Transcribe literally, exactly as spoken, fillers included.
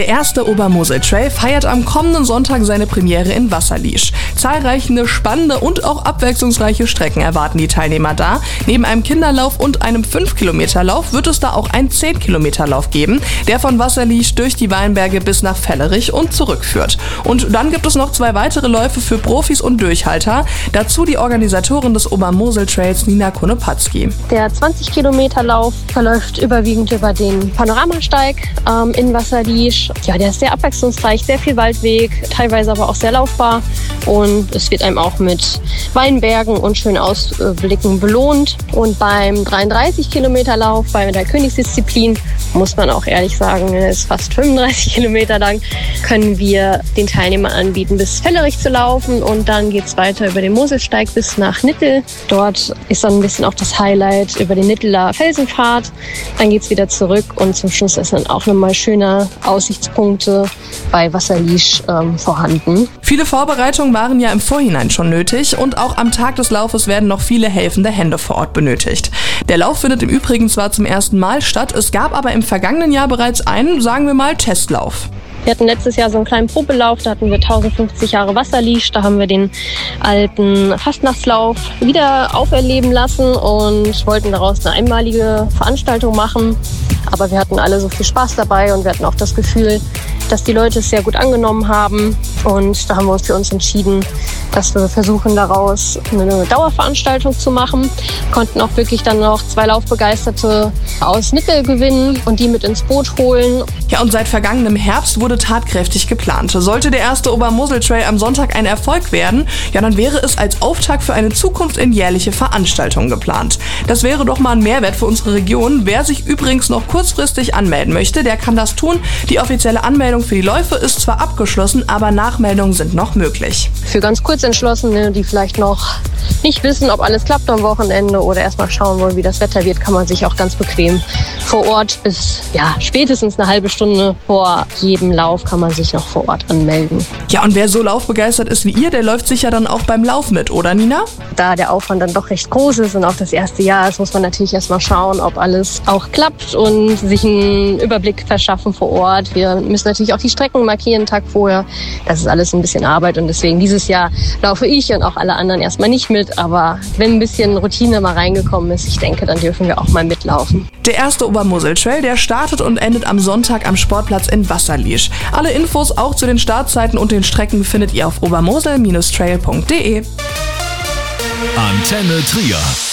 Der erste Obermosel-Trail feiert am kommenden Sonntag seine Premiere in Wasserliesch. Zahlreiche spannende und auch abwechslungsreiche Strecken erwarten die Teilnehmer da. Neben einem Kinderlauf und einem fünf Kilometer Lauf wird es da auch einen zehn Kilometer Lauf geben, der von Wasserliesch durch die Weinberge bis nach Vellerich und zurückführt. Und dann gibt es noch zwei weitere Läufe für Profis und Durchhalter. Dazu die Organisatorin des Obermosel-Trails Nina Konepatzky. Der zwanzig Kilometer Lauf verläuft überwiegend über den Panoramasteig ähm, in Wasserliesch. Ja, der ist sehr abwechslungsreich, sehr viel Waldweg, teilweise aber auch sehr laufbar. Und es wird einem auch mit Weinbergen und schönen Ausblicken belohnt. Und beim dreiunddreißig Kilometer Lauf, bei der Königsdisziplin, muss man auch ehrlich sagen, er ist fast fünfunddreißig Kilometer lang, können wir den Teilnehmern anbieten, bis Vellerich zu laufen. Und dann geht es weiter über den Moselsteig bis nach Nittel. Dort ist dann ein bisschen auch das Highlight über den Nitteler Felsenpfad. Dann geht es wieder zurück und zum Schluss ist dann auch nochmal schöner Aussichtspunkte bei Wasserliesch ähm, vorhanden. Viele Vorbereitungen waren ja im Vorhinein schon nötig und auch am Tag des Laufes werden noch viele helfende Hände vor Ort benötigt. Der Lauf findet im Übrigen zwar zum ersten Mal statt, es gab aber im vergangenen Jahr bereits einen, sagen wir mal, Testlauf. Wir hatten letztes Jahr so einen kleinen Probelauf, da hatten wir tausendfünfzig Jahre Wasserliesch, da haben wir den alten Fastnachtslauf wieder auferleben lassen und wollten daraus eine einmalige Veranstaltung machen. Aber wir hatten alle so viel Spaß dabei und wir hatten auch das Gefühl, dass die Leute es sehr gut angenommen haben. Und da haben wir uns für uns entschieden, dass wir versuchen, daraus eine Dauerveranstaltung zu machen. Konnten auch wirklich dann noch zwei Laufbegeisterte aus Nittel gewinnen und die mit ins Boot holen. Ja, und seit vergangenem Herbst wurde tatkräftig geplant. Sollte der erste Obermosel-Trail am Sonntag ein Erfolg werden, ja, dann wäre es als Auftakt für eine Zukunft in jährliche Veranstaltungen geplant. Das wäre doch mal ein Mehrwert für unsere Region. Wer sich übrigens noch kurzfristig anmelden möchte, der kann das tun. Die offizielle Anmeldung für die Läufe ist zwar abgeschlossen, aber Nachmeldungen sind noch möglich. Für ganz Kurzentschlossene, die vielleicht noch nicht wissen, ob alles klappt am Wochenende oder erst mal schauen wollen, wie das Wetter wird, kann man sich auch ganz bequem vor Ort bis ja, spätestens eine halbe Stunde vor jedem Lauf kann man sich noch vor Ort anmelden. Ja, und wer so laufbegeistert ist wie ihr, der läuft sicher dann auch beim Lauf mit, oder Nina? Da der Aufwand dann doch recht groß ist und auch das erste Jahr ist, muss man natürlich erst mal schauen, ob alles auch klappt und sich einen Überblick verschaffen vor Ort. Wir müssen natürlich auch die Strecken markieren, einen Tag vorher. Das ist alles ein bisschen Arbeit und deswegen dieses Jahr laufe ich und auch alle anderen erstmal nicht mit. Aber wenn ein bisschen Routine mal reingekommen ist, ich denke, dann dürfen wir auch mal mitlaufen. Der erste Obermosel-Trail, der startet und endet am Sonntag am Sportplatz in Wasserliesch. Alle Infos auch zu den Startzeiten und den Strecken findet ihr auf obermosel Bindestrich trail punkt de. Antenne Trier.